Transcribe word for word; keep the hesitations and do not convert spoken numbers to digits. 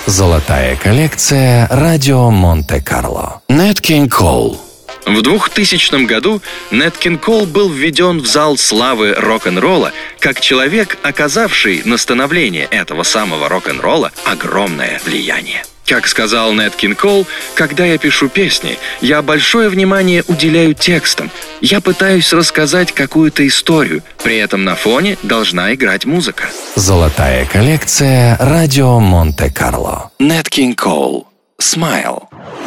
Золотая коллекция «Радио Монте-Карло». Нэт Кинг Кол. В двухтысячном году Нэт Кинг Кол был введен в зал славы рок-н-ролла как человек, оказавший на становление этого самого рок-н-ролла огромное влияние. Как сказал Нэт Кинг Кол, когда я пишу песни, я большое внимание уделяю текстам. Я пытаюсь рассказать какую-то историю, при этом на фоне должна играть музыка. Золотая коллекция «Радио Монте-Карло». Нэт Кинг Кол. Smile.